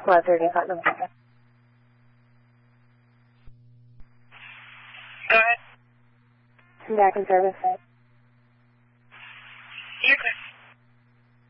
Squad 30, Putnam. Go ahead. Back in service.